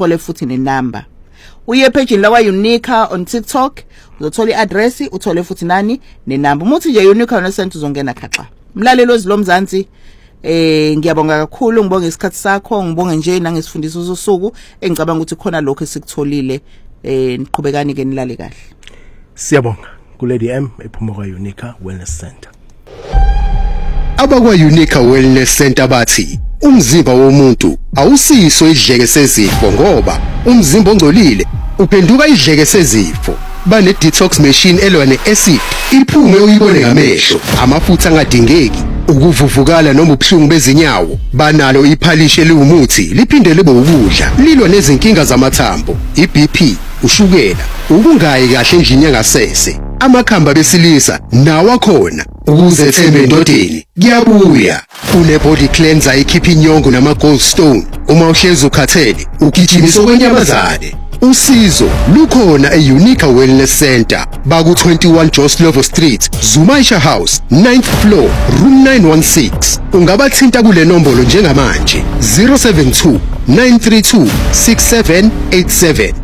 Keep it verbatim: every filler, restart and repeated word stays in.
uthole futhi nenumber. Uye page lawa Unica on TikTok, uzothola iaddress, uthole futhi nani nenumber. Umuthi nje Unica Wellness Center uzongena khaxa. Mlalelo zilomzansi eh ngiyabonga kakhulu, ngibonga isikhathi sakho, ngibonga nje nangesifundiso sosuku engicabanga ukuthi khona lokho esikutholile eh niqhubekani ke nilale kahle. Siyabonga ku Lady M ephuma kwa Unica Wellness Center. Abakwa Unica Wellness Center bathi umzimba womuntu awusiso idleke sezifo ngoba umzimba ongcolile uphenduka idleke sezifo. Bane detox machine elwa neacid iphume uyibone ngamehlo, amafutha angadingeki, ukuvuvukala noma ubuhlungu bezinyawo. Banalo iphalishe liwumuthi liphinde libe ukudla, lilwa nezinkinga zamathambo, iBP, ushukela, ukungayi kahle endlini yangasese, amakhamba besilisa nawo akhona. Ukuze thembe endodeni kuyabuya une body cleanser ikhipha inyongo nama gallstone. Uma uhlezi ukhathele ugijimisa kwenyamazane, usizo lukhona eUnica Wellness Center, baku twenty-one Joslovo Street, Zumaisha House, ninth floor, room nine one six. Ungabathinta kule nombolo njengamanje zero seven two nine three two six seven eight seven